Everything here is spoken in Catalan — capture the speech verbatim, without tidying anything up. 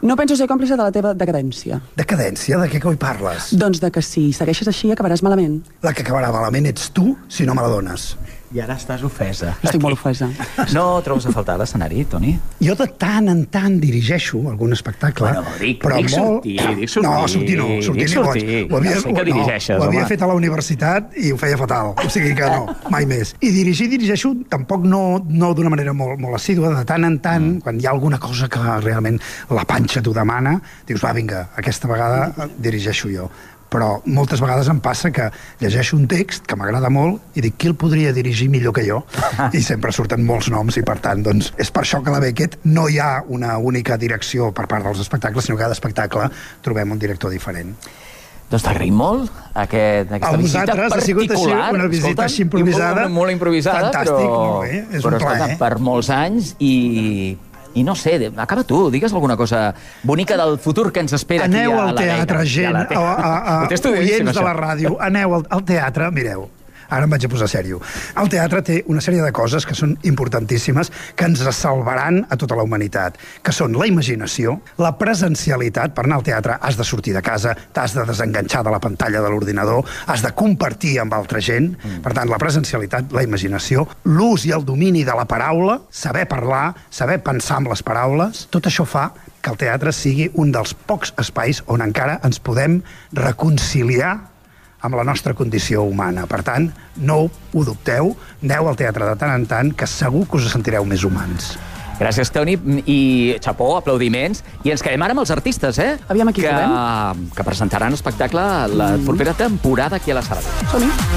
No penso ser còmplice de la teva decadència. Decadència? De què coi parles? Doncs de que si segueixes així acabaràs malament. La que acabarà malament ets tu, si no me la dones. I ara estàs ofesa. Estic molt ofesa. No trobes a faltar l'escenari, Toni? Jo de tant en tant dirigeixo algun espectacle, Bueno, dic- però dic molt... sortir, dic sortir, No, sortir no, sortir dic ni boig. sortir. Ho havia, Ja sé que no, dirigeixes, ho havia home. fet a la universitat i ho feia fatal. O sigui que no, mai més. I dirigir, dirigeixo, tampoc no, no d'una manera molt, molt assídua. De tant en tant, mm. quan hi ha alguna cosa que realment la panxa t'ho demana, dius, va, vinga, aquesta vegada dirigeixo jo. Però moltes vegades em passa que llegeixo un text que m'agrada molt i dic, qui el podria dirigir millor que jo? I sempre surten molts noms i, per tant, doncs, és per això que a la Beckett no hi ha una única direcció per part dels espectacles, sinó que cada espectacle trobem un director diferent. Doncs t'agraïm molt aquest, aquesta A visita vosaltres particular. ha sigut així, una visita Escolta'm, així improvisada. Molt, molt improvisada, Fantàstic, però, molt bé, és però, un plaer. escolta, per molts anys i... I no sé, acaba tu, digues alguna cosa bonica del futur que ens espera Aneu aquí a al la teatre, Beca, gent, a, a, a, a, Ho té estudadíssim, oients de això. la ràdio, aneu al, al teatre, mireu, ara em vaig a posar sèrio. El teatre té una sèrie de coses que són importantíssimes, que ens salvaran a tota la humanitat, que són la imaginació, la presencialitat. Per anar al teatre has de sortir de casa, t'has de desenganxar de la pantalla de l'ordinador, has de compartir amb altra gent. Mm. Per tant, la presencialitat, la imaginació, l'ús i el domini de la paraula, saber parlar, saber pensar amb les paraules, tot això fa que el teatre sigui un dels pocs espais on encara ens podem reconciliar amb la nostra condició humana. Per tant, no ho dubteu, aneu al teatre de tant en tant, que segur que us sentireu més humans. Gràcies, Toni, i xapó, aplaudiments. I ens quedem ara amb els artistes, eh? Aviam aquí que, trobem. que presentaran espectacle la propera temporada aquí a la sala. Som-hi.